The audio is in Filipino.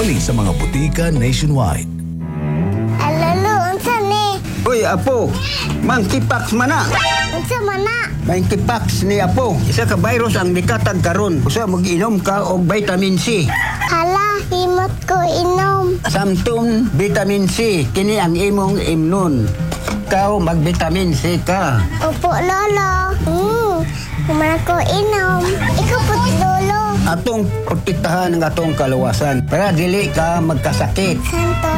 Dali sa mga butika nationwide. Alalo, unsa ni? Uy, Apo, monkeypox mana. Unsa mana? Monkeypox ni Apo. Isa ka virus ang nikatag karon. Usa mag-inom ka og vitamin C. Hala, himot ko inom. Samtong vitamin C, kini ang imong imnon. Ikaw mag-vitamin C ka. Opo, lolo. Kumana ko inom. Ikaw po, lolo. Atong protektahan ang atong kaluwasan para dili ka magkasakit. Santo,